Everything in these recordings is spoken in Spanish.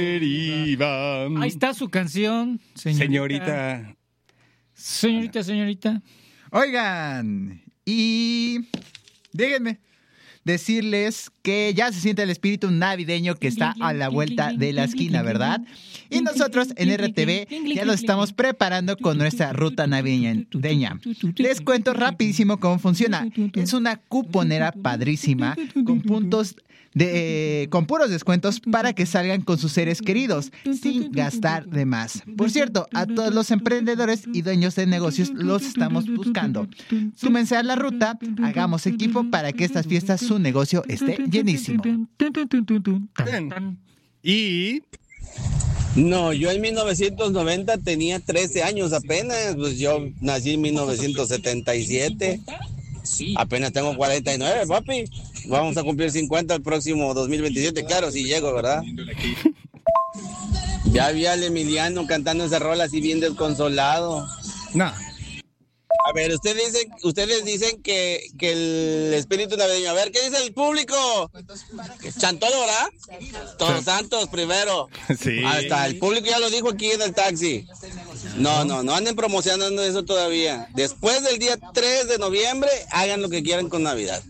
Ahí está su canción, señorita. Señorita. Oigan, y déjenme decirles que ya se siente el espíritu navideño que está a la vuelta de la esquina, ¿verdad? Y nosotros en RTV ya nos estamos preparando con nuestra ruta navideña. Les cuento rapidísimo cómo funciona. Es una cuponera padrísima con puntos con puros descuentos para que salgan con sus seres queridos sin gastar de más. Por cierto, a todos los emprendedores y dueños de negocios los estamos buscando. Súmense a la ruta, hagamos equipo para que estas fiestas su negocio esté llenísimo. Y... No, yo en 1990 tenía 13 años apenas, pues yo nací en 1977. Apenas tengo 49, papi. Vamos a cumplir 50 el próximo 2027, claro, si llego, ¿verdad? Ya vi al Emiliano cantando esa rola así bien desconsolado. No. A ver, ustedes dicen que el espíritu navideño. A ver, ¿qué dice el público? Chantolo, ¿verdad? Todos santos primero. Sí. Hasta el público ya lo dijo aquí en el taxi. No anden promocionando eso todavía. Después del día 3 de noviembre, hagan lo que quieran con Navidad.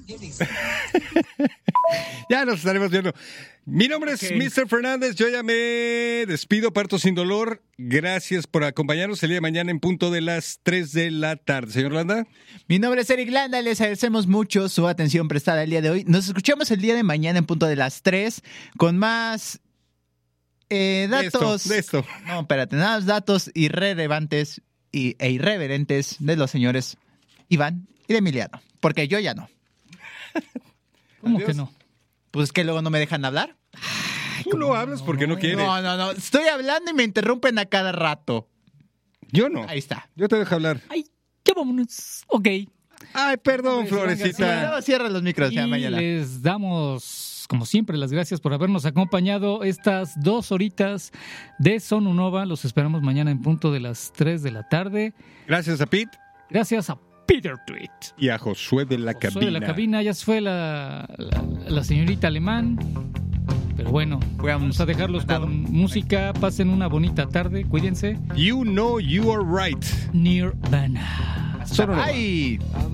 Ya nos estaremos viendo. Mi nombre es Mr. Fernández, yo ya me despido, parto sin dolor. Gracias por acompañarnos el día de mañana en punto de las 3 de la tarde. Señor Landa. Mi nombre es Eric Landa, les agradecemos mucho su atención prestada el día de hoy. Nos escuchamos el día de mañana en punto de las 3 con más datos. De esto. No, espérate, nada más datos irrelevantes e irreverentes de los señores Iván y de Emiliano, porque yo ya no. ¿Cómo Adiós. que no? Pues que luego no me dejan hablar. Tú no hablas porque no quieres. No. Estoy hablando y me interrumpen a cada rato. Yo no. Ahí está. Yo te dejo hablar. Ay, ya vámonos. Ok. Ay, perdón, Sí, Florecita. Luego cierra los micros ya Y mañana. les damos, como siempre, las gracias por habernos acompañado estas 2 horitas de Sonunova. Los esperamos mañana en punto de las 3 de la tarde. Gracias a Pete Gracias a Peter Tweet. y a Josué de la Cabina. De la cabina, ya se fue la señorita Alemán. Pero bueno, vamos a dejarlos con música. Pasen una bonita tarde, cuídense. You know you are right. Nirvana. Sonunova. ¡Ay!